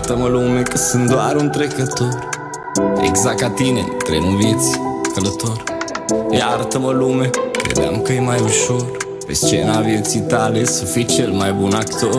Iartă-mă lume că sunt doar un trecător, exact ca tine în trenul vieții, călător. Iartă-mă lume, credeam că e mai ușor pe scena vieții tale să fii cel mai bun actor.